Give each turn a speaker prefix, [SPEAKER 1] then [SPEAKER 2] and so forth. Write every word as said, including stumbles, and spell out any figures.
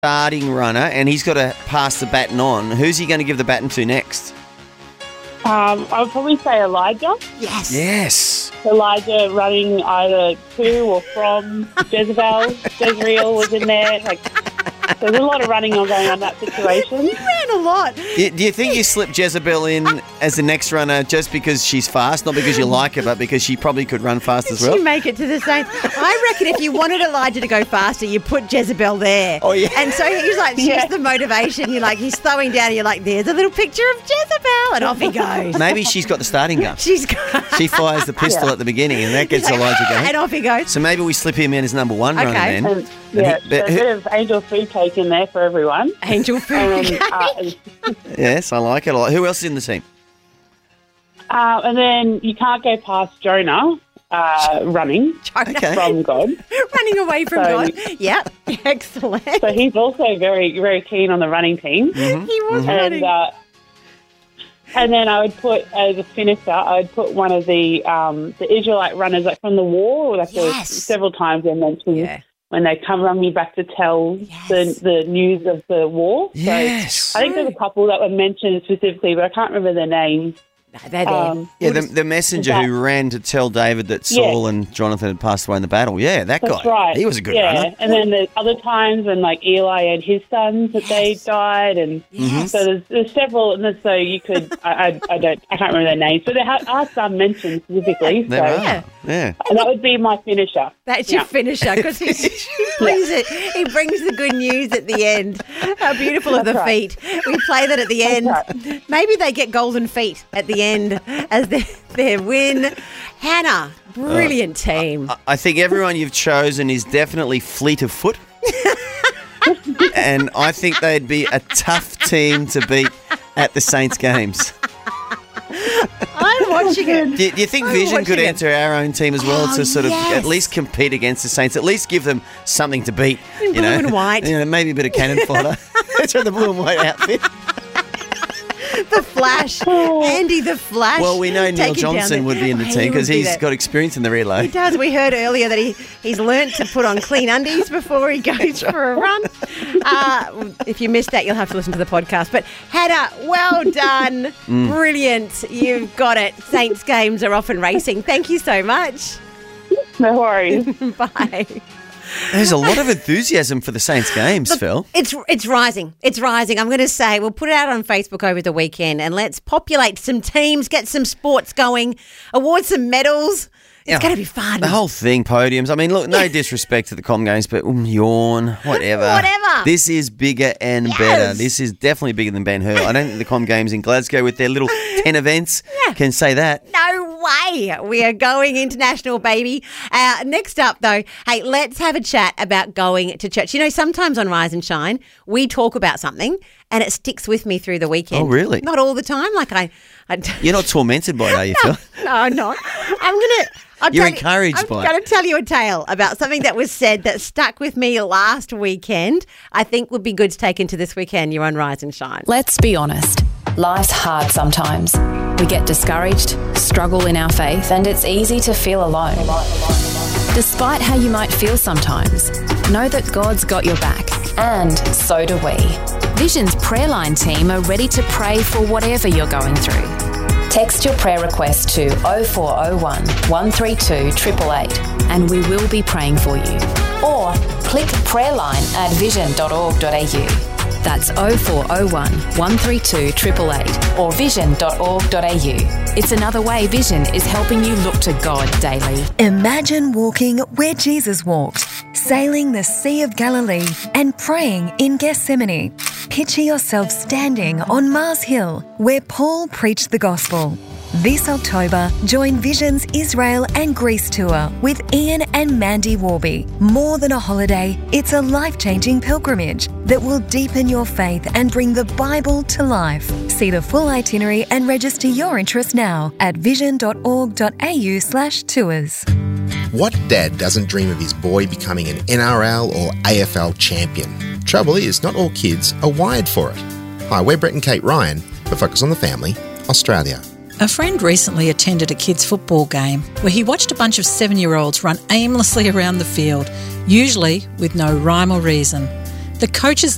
[SPEAKER 1] starting runner and he's got to pass the baton on. Who's he going to give the baton to next?
[SPEAKER 2] Um, I would probably say Elijah.
[SPEAKER 3] Yes.
[SPEAKER 1] Yes.
[SPEAKER 2] Elijah running either to or from Jezebel. Jezreel was in there. Like, there's a lot of running on going on in that situation.
[SPEAKER 3] You ran a lot.
[SPEAKER 1] Do, do you think you slipped Jezebel in as the next runner just because she's fast? Not because you like her, but because she probably could run fast as well?
[SPEAKER 3] She make it to the Saints. I reckon if you wanted Elijah to go faster, you put Jezebel there.
[SPEAKER 1] Oh, yeah.
[SPEAKER 3] And so he's like, she's
[SPEAKER 2] Yeah.
[SPEAKER 3] the motivation. You're like, he's slowing down. And you're like, there's a little picture of Jezebel. And off he goes.
[SPEAKER 1] Maybe she's got the starting gun.
[SPEAKER 3] She's got...
[SPEAKER 1] She fires the pistol
[SPEAKER 2] Yeah.
[SPEAKER 1] at the beginning and that gets Elijah going.
[SPEAKER 3] And off he goes.
[SPEAKER 1] So maybe we slip him in as number one
[SPEAKER 3] Okay.
[SPEAKER 1] runner then.
[SPEAKER 2] And, yeah,
[SPEAKER 1] he- but
[SPEAKER 2] so a
[SPEAKER 1] who-
[SPEAKER 2] bit of angel food cake in there for everyone.
[SPEAKER 3] Angel food.
[SPEAKER 2] And, uh,
[SPEAKER 1] Yes, I like it a lot. Who else is in the team?
[SPEAKER 2] uh, and then you can't go past Jonah uh, running
[SPEAKER 3] Jonah
[SPEAKER 1] Okay.
[SPEAKER 2] from God.
[SPEAKER 3] running away from
[SPEAKER 2] So-
[SPEAKER 3] God. Yep. Excellent.
[SPEAKER 2] So he's also very, very keen on the running team.
[SPEAKER 1] Mm-hmm.
[SPEAKER 3] He was running.
[SPEAKER 2] And uh, and then I would put, as a finisher, I would put one of the um, the Israelite runners like from the war. Like there was
[SPEAKER 3] Yes.
[SPEAKER 2] several times they mentioned
[SPEAKER 3] Yeah.
[SPEAKER 2] when they come running back to tell
[SPEAKER 3] Yes.
[SPEAKER 2] the, the news of the war.
[SPEAKER 1] Yes.
[SPEAKER 2] So I think there's a couple that were mentioned specifically, but I can't remember their names.
[SPEAKER 3] No, they're there.
[SPEAKER 2] Um,
[SPEAKER 1] Yeah, the, the messenger
[SPEAKER 2] that-
[SPEAKER 1] who ran to tell David that
[SPEAKER 2] Yeah.
[SPEAKER 1] Saul and Jonathan had passed away in the battle. Yeah, that
[SPEAKER 2] That's
[SPEAKER 1] guy.
[SPEAKER 2] right.
[SPEAKER 1] He was a good
[SPEAKER 2] yeah.
[SPEAKER 1] runner.
[SPEAKER 2] And then the other times when like Eli and his sons that they
[SPEAKER 3] Yes.
[SPEAKER 2] died, and
[SPEAKER 3] Yes.
[SPEAKER 2] so there's, there's several. And so you could, I, I, I don't, I can't remember their names, but there ha- are some mentioned specifically.
[SPEAKER 1] There
[SPEAKER 2] so
[SPEAKER 1] are.
[SPEAKER 3] Yeah.
[SPEAKER 1] Yeah.
[SPEAKER 2] and that would be my finisher.
[SPEAKER 3] That's your
[SPEAKER 2] Yeah.
[SPEAKER 3] finisher because he, he brings it. He brings the good news at the end. How beautiful are the
[SPEAKER 2] That's right.
[SPEAKER 3] feet? We play that at the end.
[SPEAKER 2] right.
[SPEAKER 3] Maybe they get golden feet at the end as their, their win. Hannah, brilliant team.
[SPEAKER 1] I think everyone you've chosen is definitely fleet of foot. And I think they'd be a tough team to beat at the Saints games.
[SPEAKER 3] I'm watching it.
[SPEAKER 1] Do you, do you think
[SPEAKER 3] I'm
[SPEAKER 1] Vision could
[SPEAKER 3] watching it.
[SPEAKER 1] enter our own team as well
[SPEAKER 3] Oh,
[SPEAKER 1] to sort of
[SPEAKER 3] yes.
[SPEAKER 1] at least compete against the Saints? At least give them something to beat.
[SPEAKER 3] In
[SPEAKER 1] you know?
[SPEAKER 3] blue and white.
[SPEAKER 1] You know, maybe a bit of cannon fodder. That's the blue and white outfit.
[SPEAKER 3] The Flash. Andy the Flash.
[SPEAKER 1] Well, we know Neil
[SPEAKER 3] taking down
[SPEAKER 1] Johnson
[SPEAKER 3] the-
[SPEAKER 1] would be in the
[SPEAKER 3] He
[SPEAKER 1] team because
[SPEAKER 3] would be
[SPEAKER 1] he's
[SPEAKER 3] there.
[SPEAKER 1] got experience in the relay.
[SPEAKER 3] He does. We heard earlier that he, he's learnt to put on clean undies before he goes for a run. Uh, if you missed that, you'll have to listen to the podcast. But Hannah, well done.
[SPEAKER 1] Mm.
[SPEAKER 3] Brilliant. You've got it. Saints games are off and racing. Thank you so much.
[SPEAKER 2] No worries.
[SPEAKER 3] Bye.
[SPEAKER 1] There's a lot of enthusiasm for the Saints games, Phil.
[SPEAKER 3] It's it's rising. It's rising. I'm going to say we'll put it out on Facebook over the weekend and let's populate some teams, get some sports going, award some medals. It's
[SPEAKER 1] Yeah.
[SPEAKER 3] going to be fun.
[SPEAKER 1] The whole thing, podiums. I mean, look, no disrespect to the Com Games, but um, yawn, whatever.
[SPEAKER 3] Whatever.
[SPEAKER 1] This is bigger and
[SPEAKER 3] Yes.
[SPEAKER 1] better. This is definitely bigger than Ben Hur. I don't think the Com Games in Glasgow with their little ten events
[SPEAKER 3] Yeah.
[SPEAKER 1] can say that.
[SPEAKER 3] No way. We are going international, baby. Uh, next up, though, hey, let's have a chat about going to church. You know, sometimes on Rise and Shine, we talk about something and it sticks with me through the weekend.
[SPEAKER 1] Oh, really?
[SPEAKER 3] Not all the time. Like I... I
[SPEAKER 1] You're not tormented by it, are you, Phil?
[SPEAKER 3] no, I'm not. I'm going to... I'll
[SPEAKER 1] You're
[SPEAKER 3] tell you-
[SPEAKER 1] encouraged
[SPEAKER 3] I'm
[SPEAKER 1] by it.
[SPEAKER 3] going to tell you a tale about something that was said that stuck with me last weekend. I think would be good to take into this weekend. You're on Rise and Shine.
[SPEAKER 4] Let's be honest. Life's hard sometimes. We get discouraged, struggle in our faith, and it's easy to feel alone. Despite how you might feel sometimes, know that God's got your back, and so do we. Vision's prayer line team are ready to pray for whatever you're going through. Text your prayer request to oh four oh one, one three two, eight eight eight and we will be praying for you. Or click prayerline at vision dot org dot a u. That's oh four oh one, one three two, eight eight eight or vision dot org dot a u. It's another way Vision is helping you look to God daily.
[SPEAKER 5] Imagine walking where Jesus walked, sailing the Sea of Galilee and praying in Gethsemane. Picture yourself standing on Mars Hill where Paul preached the gospel. This October, join Vision's Israel and Greece tour with Ian and Mandy Warby. More than a holiday, it's a life-changing pilgrimage that will deepen your faith and bring the Bible to life. See the full itinerary and register your interest now at vision dot org dot a u slash tours.
[SPEAKER 6] What dad doesn't dream of his boy becoming an N R L or A F L champion? Trouble is, not all kids are wired for it. Hi, we're Brett and Kate Ryan for Focus on the Family, Australia.
[SPEAKER 7] A friend recently attended a kids' football game where he watched a bunch of seven-year-olds run aimlessly around the field, usually with no rhyme or reason. The coaches